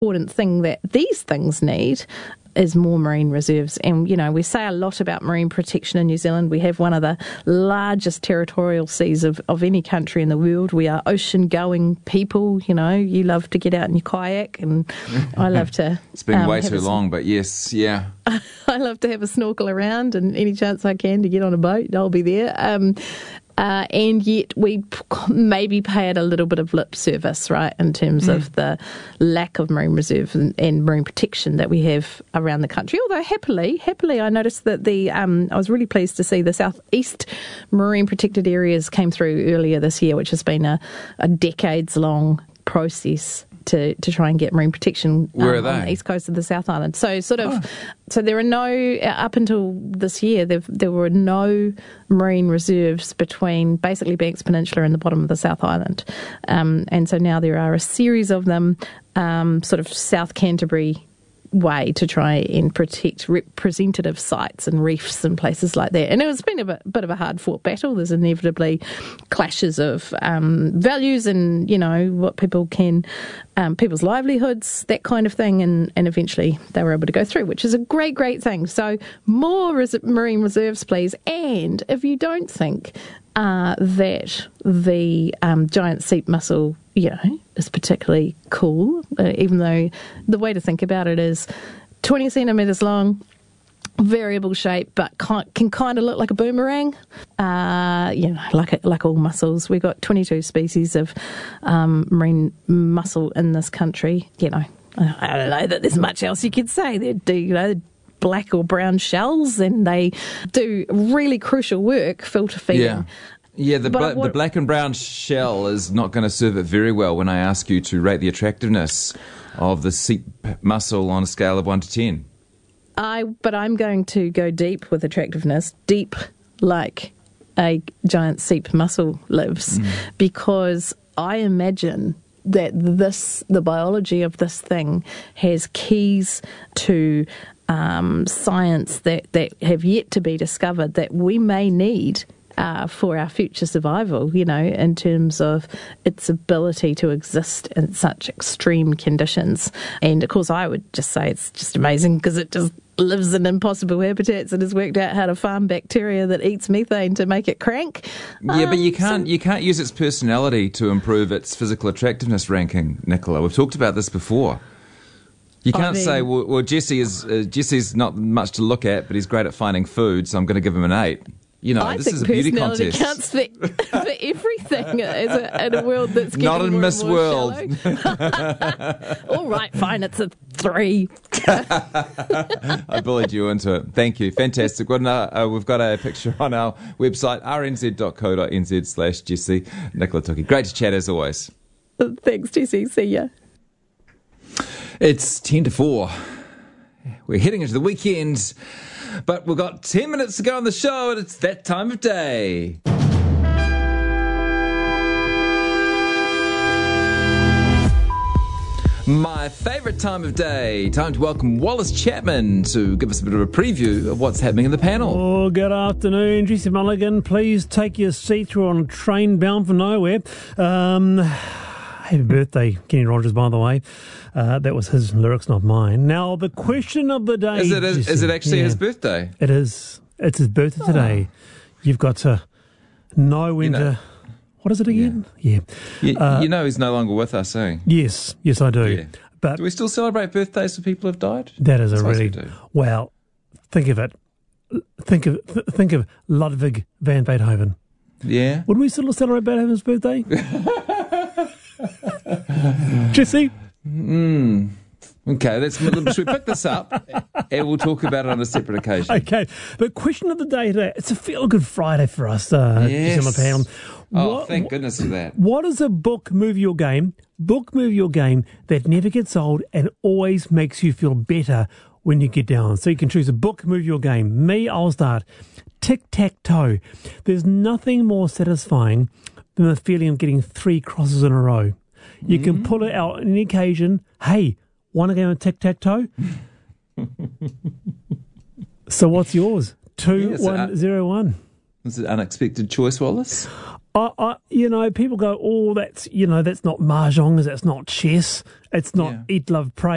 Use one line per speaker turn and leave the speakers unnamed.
important thing that these things need is more marine reserves. And, we say a lot about marine protection in New Zealand. We have one of the largest territorial seas of any country in the world. We are ocean-going people, You love to get out in your kayak, and I love to...
It's been way too long, but yes, yeah.
I love to have a snorkel around, and any chance I can to get on a boat, I'll be there. And yet we maybe pay it a little bit of lip service, right, in terms of the lack of marine reserve and marine protection that we have around the country. Although happily, I noticed that I was really pleased to see the southeast marine protected areas came through earlier this year, which has been a decades-long process to try and get marine protection
on
the east coast of the South Island. So so there are no, up until this year, there were no marine reserves between basically Banks Peninsula and the bottom of the South Island. And so now there are a series of them, sort of South Canterbury way to try and protect representative sites and reefs and places like that. And it's been a bit of a hard-fought battle. There's inevitably clashes of values and, what people can, people's livelihoods, that kind of thing, and eventually they were able to go through, which is a great, great thing. So more marine reserves, please. And if you don't think that the giant seep mussel, is particularly cool, even though the way to think about it is 20 centimetres long, variable shape, but can kind of look like a boomerang, like all mussels. We've got 22 species of marine mussel in this country. I don't know that there's much else you could say. They do, black or brown shells, and they do really crucial work filter feeding.
Yeah, the black and brown shell is not going to serve it very well when I ask you to rate the attractiveness of the seep mussel on a scale of 1 to 10.
But I'm going to go deep with attractiveness, deep like a giant seep mussel lives, because I imagine that the biology of this thing has keys to science that have yet to be discovered that we may need for our future survival, in terms of its ability to exist in such extreme conditions. And of course, I would just say it's just amazing because it just lives in impossible habitats and has worked out how to farm bacteria that eats methane to make it crank.
Yeah, but you can't use its personality to improve its physical attractiveness ranking, Nicola. We've talked about this before. You can't say, well, Jesse's not much to look at, but he's great at finding food, so I'm going to give him an 8. This is a beauty contest.
Counts for everything in a world that's getting
not in
more
Miss
and more
World.
All right, fine, it's a 3.
I bullied you into it. Thank you. Fantastic. We've got a picture on our website, rnz.co.nz/Jesse Nicola Toki. Great to chat as always.
Thanks, Jesse. See ya.
It's 10 to 4. We're heading into the weekend, but we've got 10 minutes to go on the show, and it's that time of day. My favourite time of day. Time to welcome Wallace Chapman to give us a bit of a preview of what's happening in the panel.
Oh, good afternoon, Jesse Mulligan. Please take your seat through on a train bound for nowhere. Happy birthday, Kenny Rogers, by the way. That was his lyrics, not mine. Now, the question of the day...
Is it actually his birthday?
It is. It's his birthday today. You've got to know when to... What is it again? Yeah.
You know he's no longer with us, eh?
Yes, I do.
Yeah.
But
do we still celebrate birthdays for people who have died?
That is a really... Well, think of it. Think of Ludwig van Beethoven.
Yeah.
Would we still celebrate Beethoven's birthday? Jesse?
Okay, should we pick this up and we'll talk about it on a separate occasion?
Okay, but question of the day today, it's a feel-good Friday for us, yes. On the panel.
Thank goodness for that.
What is a book, movie or game that never gets old and always makes you feel better when you get down? So you can choose a book, movie or game. Me, I'll start. Tic-tac-toe. There's nothing more satisfying than the feeling of getting 3 crosses in a row. You can pull it out on any occasion. Hey, want to go on tic-tac-toe? So what's yours? 2101.
Was it an unexpected choice, Wallace?
People go, that's not mahjong, that's not chess, it's not eat, love, pray.